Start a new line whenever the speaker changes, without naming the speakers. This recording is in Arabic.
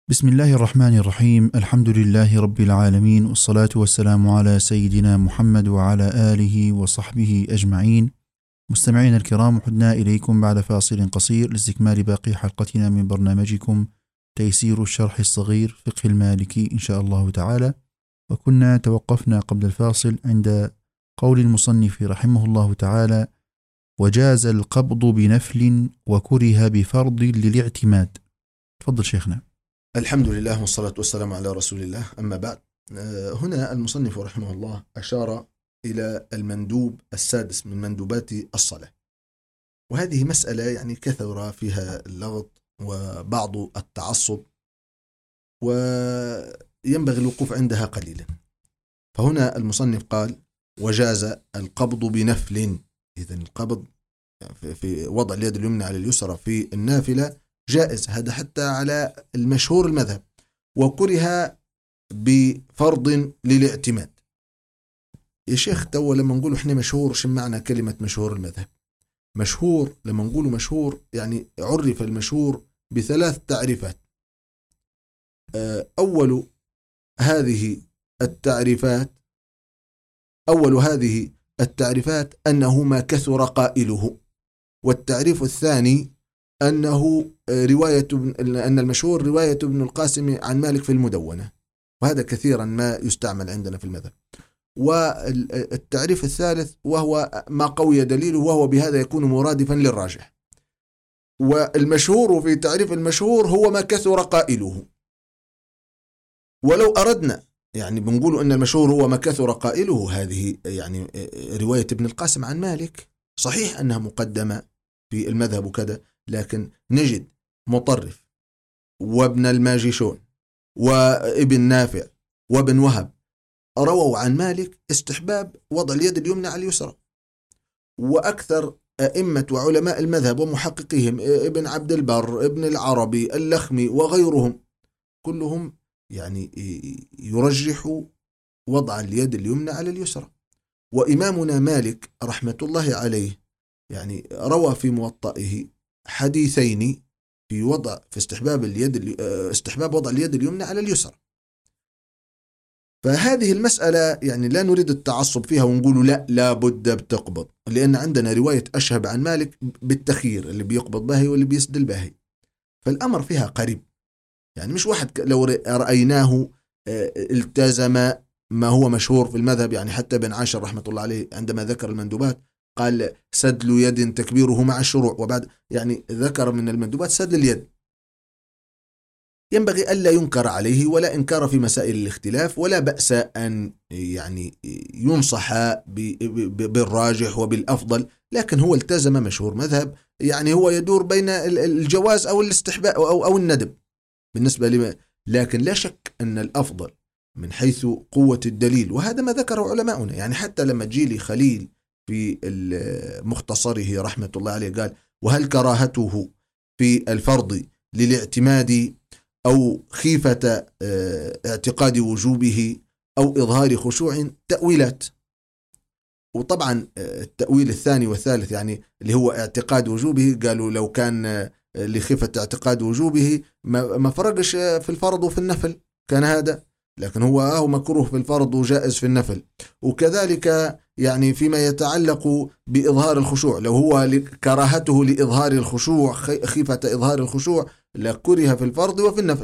بسم الله الرحمن الرحيم. الحمد لله رب العالمين، والصلاة والسلام على سيدنا محمد وعلى آله وصحبه أجمعين. مستمعين الكرام، عدنا إليكم بعد فاصل قصير لاستكمال باقي حلقتنا من برنامجكم تيسير الشرح الصغير فقه المالكي إن شاء الله تعالى. وكنا توقفنا قبل الفاصل عند قول المصنف رحمه الله تعالى: وجاز القبض بنفل وكره بفرض للاعتماد. تفضل شيخنا.
الحمد لله والصلاة والسلام على رسول الله، أما بعد. هنا المصنف رحمه الله أشار إلى المندوب السادس من مندوبات الصلاة، وهذه مسألة يعني كثر فيها اللغط وبعض التعصب، وينبغي الوقوف عندها قليلا. فهنا المصنف قال: وجاز القبض بنفل. إذن القبض في وضع اليد اليمنى على اليسرى في النافلة جائز، هذا حتى على المشهور المذهب. وكره بفرض للاعتماد. يا شيخ، تو لما نقول احنا مشهور، شو معنى كلمة مشهور المذهب؟ مشهور لما نقول مشهور يعني عرف المشهور بثلاث تعريفات. أول هذه التعريفات أنه ما كثر قائله. والتعريف الثاني أن المشهور رواية ابن القاسم عن مالك في المدونة، وهذا كثيرا ما يستعمل عندنا في المذهب. والتعريف الثالث وهو ما قوي دليله، وهو بهذا يكون مرادفا للراجح. والمشهور في تعريف المشهور هو ما كثر قائله. ولو أردنا يعني بنقول أن المشهور هو ما كثر قائله، هذه يعني رواية ابن القاسم عن مالك صحيح أنها مقدمة في المذهب وكذا، لكن نجد مطرف وابن الماجشون وابن نافع وابن وهب رووا عن مالك استحباب وضع اليد اليمنى على اليسرى. وأكثر أئمة وعلماء المذهب ومحققيهم ابن عبد البر، ابن العربي، اللخمي وغيرهم كلهم يعني يرجحوا وضع اليد اليمنى على اليسرى. وإمامنا مالك رحمة الله عليه يعني روى في موطئه حديثين في استحباب وضع اليد اليمنى على اليسرى. فهذه المسألة يعني لا نريد التعصب فيها ونقول لا بد بتقبض، لأن عندنا رواية أشهب عن مالك بالتخيير، اللي بيقبض باهي واللي بيسدل باهي. فالأمر فيها قريب، يعني مش واحد لو رأيناه التزم ما هو مشهور في المذهب. يعني حتى ابن عاشر رحمة الله عليه عندما ذكر المندوبات قال: سدل يد تكبيره مع الشروع. وبعد يعني ذكر من المندوبات سدل اليد. ينبغي ألا ينكر عليه ولا إنكار في مسائل الاختلاف، ولا بأس أن يعني ينصح بالراجح وبالأفضل، لكن هو التزم مشهور مذهب، يعني هو يدور بين الجواز أو الاستحباب أو الندب بالنسبة لما. لكن لا شك أن الأفضل من حيث قوة الدليل، وهذا ما ذكره علماؤنا. يعني حتى لما جيلي خليل في مختصره رحمة الله عليه قال: وهل كراهته في الفرض للاعتماد أو خيفة اعتقاد وجوبه أو إظهار خشوع تأويلات. وطبعا التأويل الثاني والثالث يعني اللي هو اعتقاد وجوبه، قالوا لو كان لخيفة اعتقاد وجوبه ما فرقش في الفرض وفي النفل كان هذا، لكن هو مكروه في الفرض وجائز في النفل. وكذلك يعني فيما يتعلق بإظهار الخشوع، لو هو كراهته لإظهار الخشوع، خيفة إظهار الخشوع، لكره في الفرض وفي النفل.